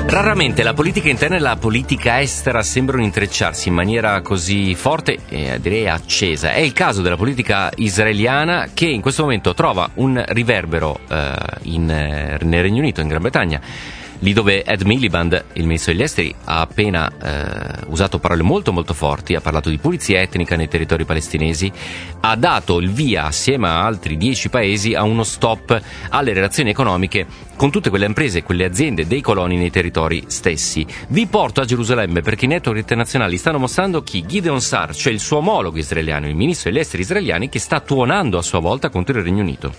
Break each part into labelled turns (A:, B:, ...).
A: Raramente la politica interna e la politica estera sembrano intrecciarsi in maniera così forte e direi accesa. È il caso della politica israeliana, che in questo momento trova un riverbero nel Regno Unito, in Gran Bretagna, lì dove Ed Miliband, il ministro degli esteri, ha appena usato parole molto molto forti, ha parlato di pulizia etnica nei territori palestinesi, ha dato il via assieme a altri 10 paesi a uno stop alle relazioni economiche con tutte quelle imprese, quelle aziende dei coloni nei territori stessi. Vi porto a Gerusalemme perché i network internazionali stanno mostrando chi? Gideon Sa'ar, cioè il suo omologo israeliano, il ministro degli esteri israeliani, che sta tuonando a sua volta contro il Regno Unito.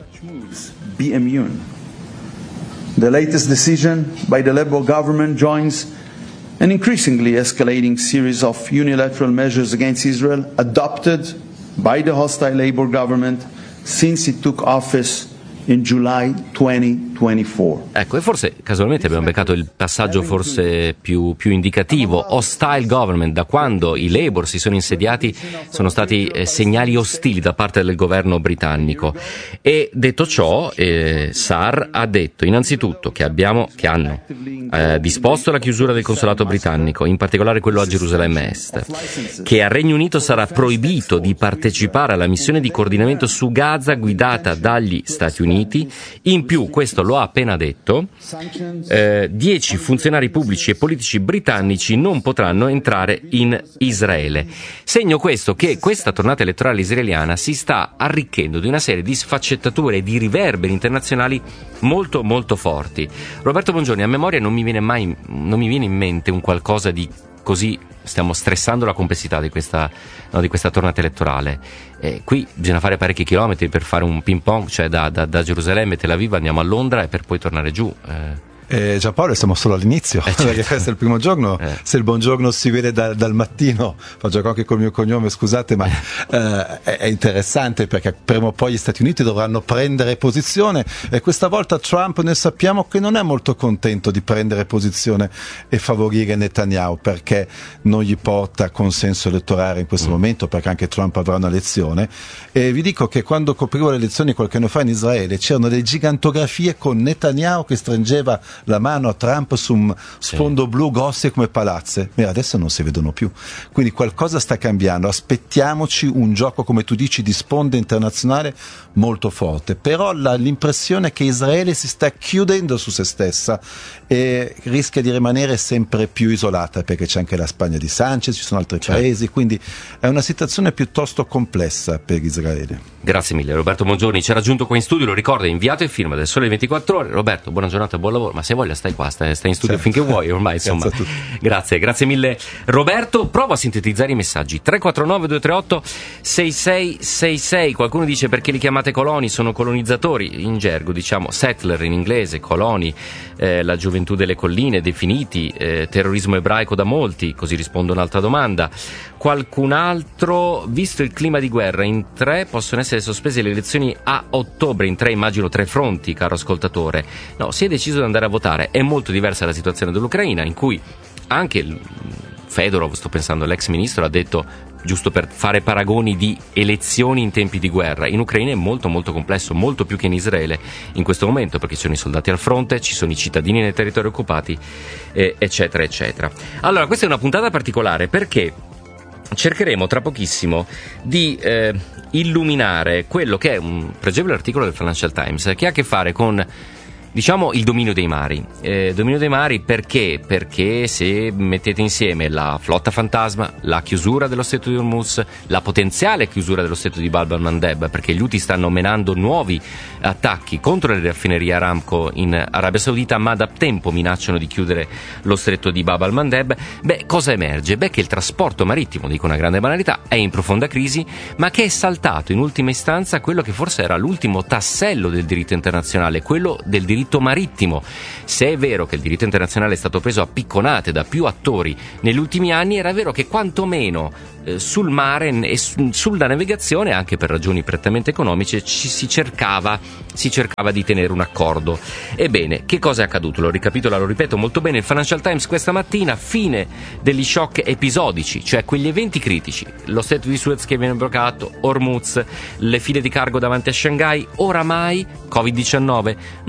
B: Be immune. The latest decision by the Labour government joins an increasingly escalating series of unilateral measures against Israel adopted by the hostile Labour government since it took office in July 2024.
A: Ecco, e forse casualmente abbiamo beccato il passaggio forse più indicativo. Hostile government, da quando i Labour si sono insediati sono stati segnali ostili da parte del governo britannico. E detto ciò, Sa'ar ha detto innanzitutto che hanno disposto la chiusura del consolato britannico, in particolare quello a Gerusalemme Est, che al Regno Unito sarà proibito di partecipare alla missione di coordinamento su Gaza guidata dagli Stati Uniti. In più, questo lo ha appena detto, 10 funzionari pubblici e politici britannici non potranno entrare in Israele. Segno questo che questa tornata elettorale israeliana si sta arricchendo di una serie di sfaccettature e di riverberi internazionali molto molto forti. Roberto Bongiorni, a memoria non mi viene in mente un qualcosa di così. Stiamo stressando la complessità di questa tornata elettorale. Qui bisogna fare parecchi chilometri per fare un ping pong, cioè da Gerusalemme, Tel Aviv andiamo a Londra e per poi tornare giù.
C: Giampaolo, siamo solo all'inizio,
A: certo.
C: Perché questo è il primo giorno. Se il buongiorno si vede dal mattino, faccio anche col mio cognome, scusate, ma è interessante perché prima o poi gli Stati Uniti dovranno prendere posizione, e questa volta Trump, ne sappiamo che non è molto contento di prendere posizione e favorire Netanyahu, perché non gli porta consenso elettorale in questo momento, perché anche Trump avrà una elezione. E vi dico che quando coprivo le elezioni qualche anno fa in Israele c'erano delle gigantografie con Netanyahu che stringeva la mano a Trump su un sfondo blu grosse come palazze. Adesso non si vedono più, quindi qualcosa sta cambiando. Aspettiamoci un gioco, come tu dici, di sponda internazionale molto forte, però l'impressione è che Israele si sta chiudendo su se stessa e rischia di rimanere sempre più isolata, perché c'è anche la Spagna di Sanchez, ci sono altri paesi, quindi è una situazione piuttosto complessa per Israele.
A: Grazie mille Roberto Bongiorni, ci ha raggiunto qua in studio, lo ricordo, inviato e firma del Sole 24 Ore. Roberto, buona giornata e buon lavoro, ma se voglia stai qua, stai in studio finché vuoi, ormai insomma. Grazie mille Roberto. Provo a sintetizzare i messaggi. 349 238 6666. Qualcuno dice: perché li chiamate coloni? Sono colonizzatori, in gergo diciamo settler in inglese, coloni, la gioventù delle colline, definiti terrorismo ebraico da molti. Così rispondo un'altra domanda. Qualcun altro: visto il clima di guerra, in 3 possono essere sospese le elezioni a ottobre. In 3 immagino 3 fronti, caro ascoltatore. No, si è deciso di andare a votare. È molto diversa la situazione dell'Ucraina, in cui anche Fedorov, sto pensando, l'ex ministro, ha detto, giusto per fare paragoni di elezioni in tempi di guerra, in Ucraina è molto molto complesso, molto più che in Israele in questo momento, perché ci sono i soldati al fronte, ci sono i cittadini nei territori occupati, eccetera eccetera. Allora, questa è una puntata particolare perché cercheremo tra pochissimo di illuminare quello che è un pregevole articolo del Financial Times che ha a che fare con, diciamo, il dominio dei mari. Dominio dei mari perché? Perché se mettete insieme la flotta fantasma, la chiusura dello stretto di Hormuz, la potenziale chiusura dello stretto di Bab al-Mandeb, perché gli Houthi stanno menando nuovi attacchi contro le raffinerie Aramco in Arabia Saudita, ma da tempo minacciano di chiudere lo stretto di Bab al-Mandeb, cosa emerge? Che il trasporto marittimo, dico una grande banalità, è in profonda crisi, ma che è saltato in ultima istanza quello che forse era l'ultimo tassello del diritto internazionale, quello del diritto marittimo. Se è vero che il diritto internazionale è stato preso a picconate da più attori negli ultimi anni, era vero che quantomeno sul mare e sulla navigazione, anche per ragioni prettamente economiche, si cercava di tenere un accordo. Ebbene, che cosa è accaduto? Lo ricapitola, lo ripeto molto bene il Financial Times questa mattina: fine degli shock episodici, cioè quegli eventi critici, lo stretto di Suez che viene bloccato, Hormuz, le file di cargo davanti a Shanghai. Oramai Covid-19 non sono più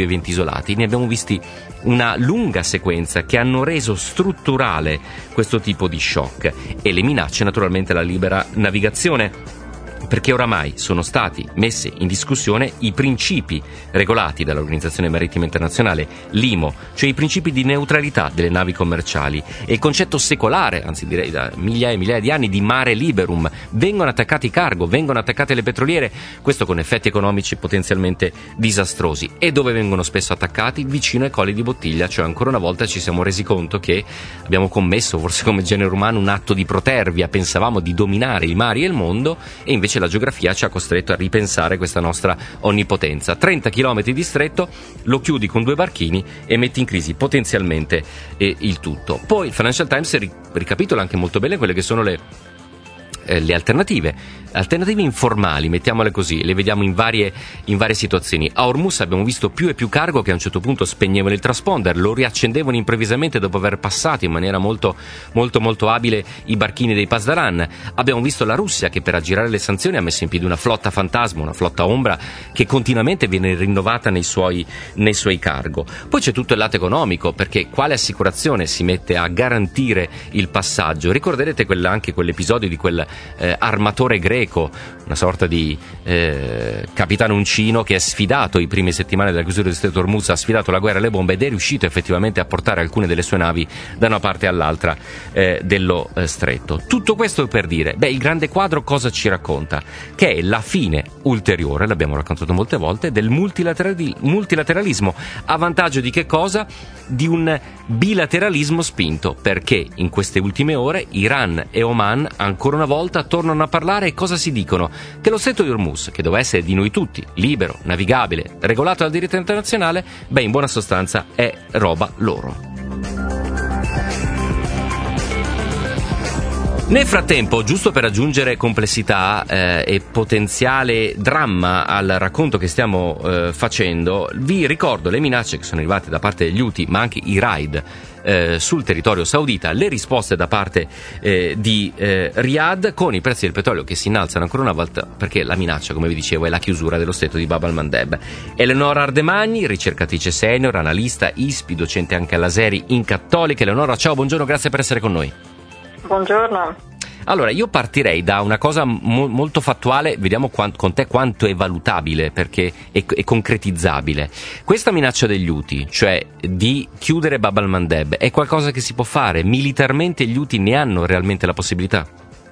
A: più eventi isolati, ne abbiamo visti una lunga sequenza che hanno reso strutturale questo tipo di shock, e le minacce naturalmente alla libera navigazione, perché oramai sono stati messi in discussione i principi regolati dall'Organizzazione Marittima Internazionale, l'IMO, cioè i principi di neutralità delle navi commerciali, e il concetto secolare, anzi direi da migliaia e migliaia di anni, di mare liberum. Vengono attaccati i cargo, vengono attaccate le petroliere, questo con effetti economici potenzialmente disastrosi, e dove vengono spesso attaccati? Vicino ai colli di bottiglia, cioè ancora una volta ci siamo resi conto che abbiamo commesso, forse come genere umano, un atto di protervia. Pensavamo di dominare i mari e il mondo, e invece la geografia ci ha costretto a ripensare questa nostra onnipotenza. 30 km di stretto, lo chiudi con 2 barchini e metti in crisi potenzialmente il tutto. Poi il Financial Times ricapitola anche molto bene quelle che sono le alternative informali, mettiamole così, le vediamo in varie situazioni. A Hormuz abbiamo visto più e più cargo che a un certo punto spegnevano il transponder, lo riaccendevano improvvisamente dopo aver passato in maniera molto molto molto abile i barchini dei Pasdaran. Abbiamo visto la Russia che per aggirare le sanzioni ha messo in piedi una flotta fantasma, una flotta ombra che continuamente viene rinnovata nei suoi cargo. Poi c'è tutto il lato economico, perché quale assicurazione si mette a garantire il passaggio? Ricorderete anche quell'episodio di quel armatore greco, una sorta di capitano uncino, che ha sfidato i primi settimane della chiusura del Stretto Hormuz, ha sfidato la guerra e le bombe, ed è riuscito effettivamente a portare alcune delle sue navi da una parte all'altra dello stretto. Tutto questo per dire, il grande quadro cosa ci racconta? Che è la fine ulteriore, l'abbiamo raccontato molte volte, del multilateralismo, a vantaggio di che cosa? Di un bilateralismo spinto, perché in queste ultime ore Iran e Oman ancora una volta tornano a parlare, e cosa si dicono? Che lo Stretto di Hormuz, che doveva essere di noi tutti, libero, navigabile, regolato dal diritto internazionale, in buona sostanza è roba loro. Nel frattempo, giusto per aggiungere complessità e potenziale dramma al racconto che stiamo facendo, vi ricordo le minacce che sono arrivate da parte degli Houthi, ma anche i raid sul territorio saudita, le risposte da parte di Riyadh, con i prezzi del petrolio che si innalzano ancora una volta, perché la minaccia, come vi dicevo, è la chiusura dello stretto di Bab al-Mandeb. Eleonora Ardemagni, ricercatrice senior, analista ISPI, docente anche all'Aseri in Cattolica. Eleonora, ciao, buongiorno, grazie per essere con noi.
D: Buongiorno.
A: Allora, io partirei da una cosa molto fattuale, vediamo con te quanto è valutabile, perché è concretizzabile. Questa minaccia degli Houthi, cioè di chiudere Bab al-Mandeb, è qualcosa che si può fare? Militarmente gli Houthi ne hanno realmente la possibilità?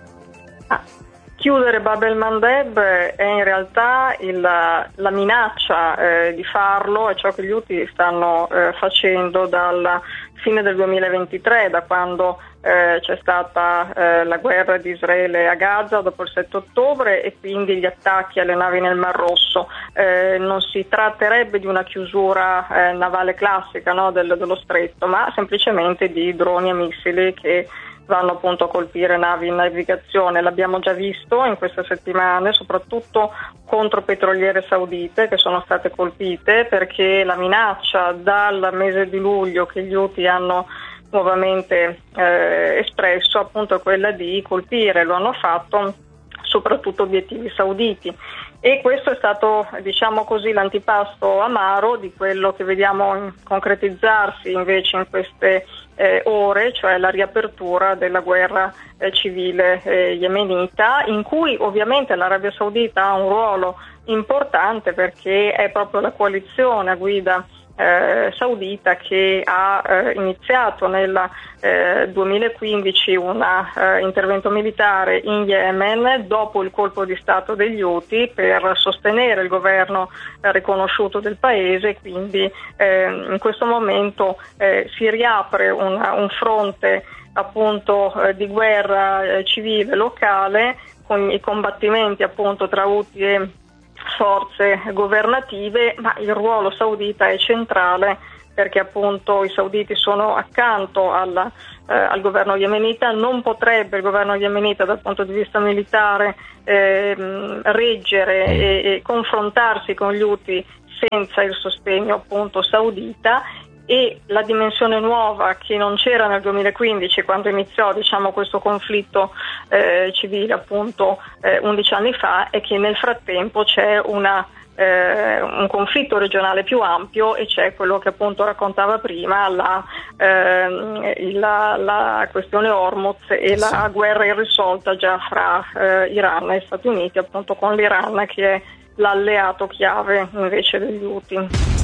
D: Chiudere Bab el-Mandeb è in realtà la minaccia di farlo, è ciò che gli Houthi stanno facendo dalla fine del 2023, da quando c'è stata la guerra di Israele a Gaza dopo il 7 ottobre e quindi gli attacchi alle navi nel Mar Rosso. Non si tratterebbe di una chiusura navale classica, no, dello stretto, ma semplicemente di droni e missili che vanno appunto a colpire navi in navigazione. L'abbiamo già visto in queste settimane, soprattutto contro petroliere saudite che sono state colpite, perché la minaccia dal mese di luglio che gli Houthi hanno nuovamente espresso appunto è quella di colpire, lo hanno fatto soprattutto obiettivi sauditi, e questo è stato, diciamo così, l'antipasto amaro di quello che vediamo concretizzarsi invece in queste ore, cioè la riapertura della guerra civile yemenita, in cui ovviamente l'Arabia Saudita ha un ruolo importante, perché è proprio la coalizione a guida saudita che ha iniziato nel 2015 un intervento militare in Yemen dopo il colpo di stato degli Houthi per sostenere il governo riconosciuto del paese. Quindi in questo momento si riapre un fronte appunto di guerra civile locale, con i combattimenti appunto tra Houthi e forze governative, ma il ruolo saudita è centrale, perché appunto i sauditi sono accanto al governo yemenita. Non potrebbe il governo yemenita dal punto di vista militare reggere e confrontarsi con gli Houthi senza il sostegno appunto saudita. E la dimensione nuova che non c'era nel 2015, quando iniziò questo conflitto civile appunto 11 anni fa, è che nel frattempo c'è una un conflitto regionale più ampio, e c'è quello che appunto raccontava prima, la questione Hormuz e la guerra irrisolta già fra Iran e Stati Uniti, appunto con l'Iran che è l'alleato chiave invece degli Houthi.